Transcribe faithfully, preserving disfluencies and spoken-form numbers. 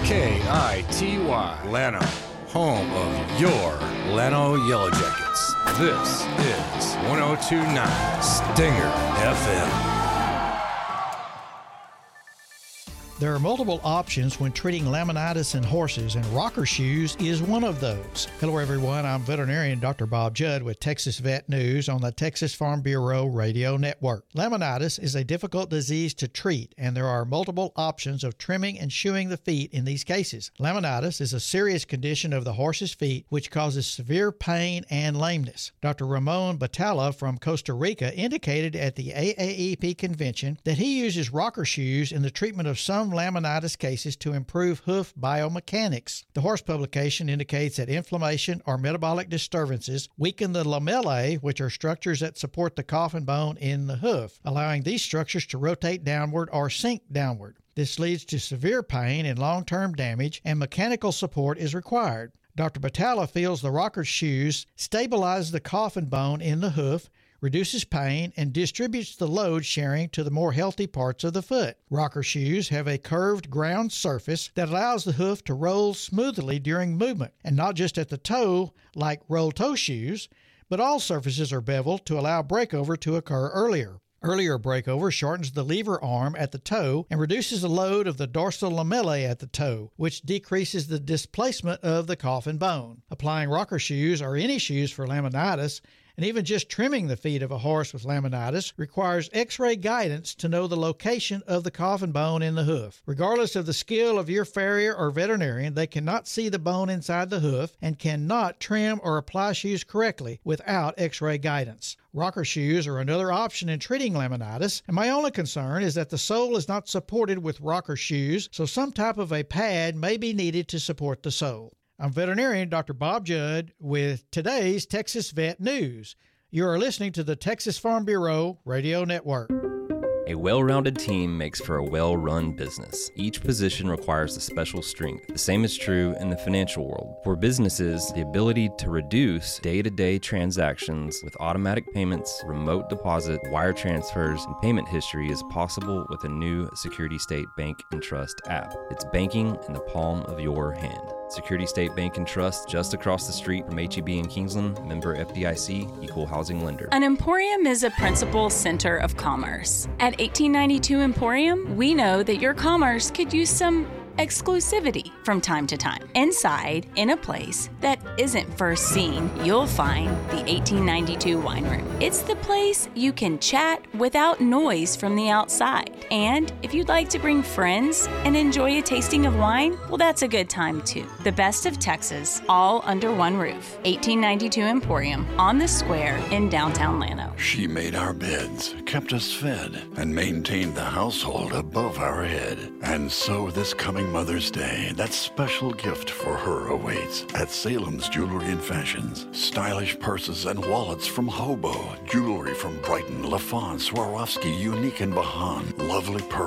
K I T Y, Llano, home of your Llano Yellow Jackets. This is one oh two point nine Stinger F M. There are multiple options when treating laminitis in horses, and rocker shoes is one of those. Hello, everyone. I'm veterinarian Doctor Bob Judd with Texas Vet News on the Texas Farm Bureau Radio Network. Laminitis is a difficult disease to treat, and there are multiple options of trimming and shoeing the feet in these cases. Laminitis is a serious condition of the horse's feet which causes severe pain and lameness. Doctor Ramon Batalla from Costa Rica indicated at the A A E P convention that he uses rocker shoes in the treatment of some laminitis cases to improve hoof biomechanics. The horse publication indicates that inflammation or metabolic disturbances weaken the lamellae, which are structures that support the coffin bone in the hoof, allowing these structures to rotate downward or sink downward. This leads to severe pain and long-term damage, and mechanical support is required. Doctor Batalla feels the rocker shoes stabilize the coffin bone in the hoof, reduces pain, and distributes the load sharing to the more healthy parts of the foot. Rocker shoes have a curved ground surface that allows the hoof to roll smoothly during movement, and not just at the toe like roll-toe shoes, but all surfaces are beveled to allow breakover to occur earlier. Earlier breakover shortens the lever arm at the toe and reduces the load of the dorsal lamellae at the toe, which decreases the displacement of the coffin bone. Applying rocker shoes or any shoes for laminitis, and even just trimming the feet of a horse with laminitis, requires x-ray guidance to know the location of the coffin bone in the hoof. Regardless of the skill of your farrier or veterinarian, they cannot see the bone inside the hoof and cannot trim or apply shoes correctly without x-ray guidance. Rocker shoes are another option in treating laminitis, and my only concern is that the sole is not supported with rocker shoes, so some type of a pad may be needed to support the sole. I'm veterinarian Doctor Bob Judd with today's Texas Vet News. You are listening to the Texas Farm Bureau Radio Network. A well-rounded team makes for a well-run business. Each position requires a special strength. The same is true in the financial world. For businesses, the ability to reduce day-to-day transactions with automatic payments, remote deposit, wire transfers, and payment history is possible with a new Security State Bank and Trust app. It's banking in the palm of your hand. Security State Bank and Trust, just across the street from H E B in Kingsland, member F D I C, equal housing lender. An emporium is a principal center of commerce. At eighteen ninety-two Emporium, we know that your commerce could use some exclusivity from time to time. Inside, in a place that isn't first seen, you'll find the eighteen ninety-two Wine Room. It's the place you can chat without noise from the outside. And if you'd like to bring friends and enjoy a tasting of wine, well, that's a good time too. The best of Texas, all under one roof. eighteen ninety-two Emporium on the square in downtown Llano. She made our beds, kept us fed, and maintained the household above our head. And so this coming Mother's Day, that special gift for her awaits at Salem's Jewelry and Fashions. Stylish purses and wallets from Hobo, jewelry from Brighton, LaFont, Swarovski, Unique, and Bahan. Lovely pearls.